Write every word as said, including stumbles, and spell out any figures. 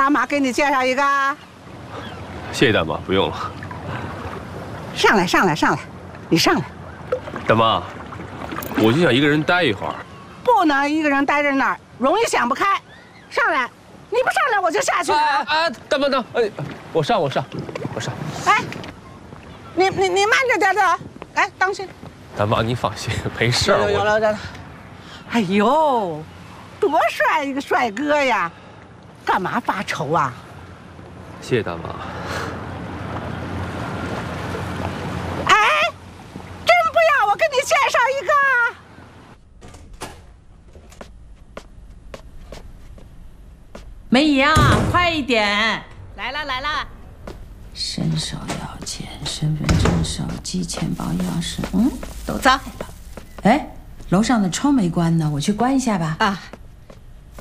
大妈给你介绍一个。 谢谢大妈，不用了。 上来，上来，上来，你上来。 大妈，我就想一个人待一会儿。 不能一个人待在那儿，容易想不开。上来，你不上来我就下去了。 啊啊！大妈，大妈，哎，我上，我上，我上。 哎，你你你慢着点走，哎，当心。 大妈，你放心，没事儿。 有有了有了。哎呦，多帅一个帅哥呀！干嘛发愁啊？ 谢谢大妈。 哎，真不要我给你介绍一个。 梅姨啊，快一点！ 来了来了。 身手要钱，身份证、手机、钱包、钥匙，嗯，都在了。哎，楼上的窗没关呢，我去关一下吧。 啊。